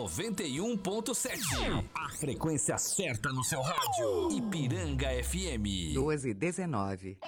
91.7. A frequência certa no seu rádio. Ipiranga FM. 12:19.